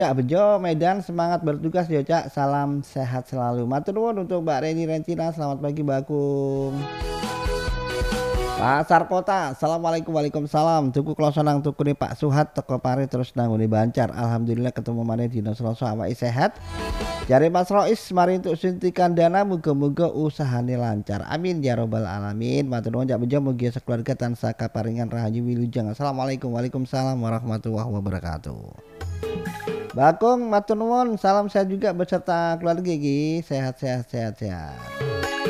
Cak Bejo, Medan, semangat bertugas yo Cak. Salam sehat selalu. Matur nuwun untuk Mbak Reni Rencina. Selamat pagi Mbak Agung. Pasar Kota. Assalamualaikum Waalaikumsalam. Tuku klosonang tuku nih Pak Suhat teko pare terus nanggone Bancar. Alhamdulillah ketemu maneh dina Selasa awake sehat. Jare Mas Rois mari untuk suntikan dana muga-muga usahane lancar. Amin ya robbal alamin. Matur nuwun Cak Bejo mugi sekeluarga tansah kaparingan rahayu wilujeng. Assalamualaikum Waalaikumsalam warahmatullahi wabarakatuh. Bakung matur nuwun, salam sehat juga beserta keluarga iki. Sehat sehat sehat sehat.